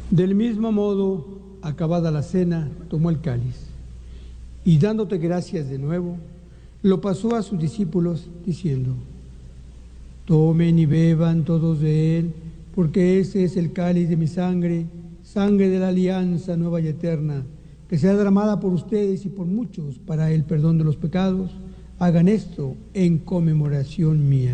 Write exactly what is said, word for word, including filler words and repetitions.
Del mismo modo, acabada la cena, tomó el cáliz y dándote gracias de nuevo, lo pasó a sus discípulos diciendo: tomen y beban todos de él, porque ese es el cáliz de mi sangre, sangre de la alianza nueva y eterna, que será derramada por ustedes y por muchos para el perdón de los pecados. Hagan esto en conmemoración mía.